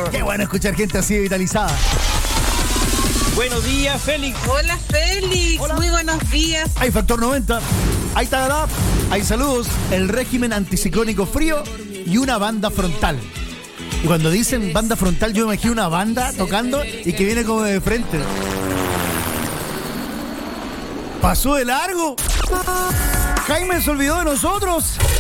Qué bueno escuchar gente así vitalizada. Buenos días, Félix. Hola, Félix. Hola. Muy buenos días. Hay Factor 90, hay Tagará, hay saludos, el régimen anticiclónico frío y una banda frontal. Y cuando dicen banda frontal, yo me imagino una banda tocando y que viene como de frente. Pasó de largo. Jaime se olvidó de nosotros.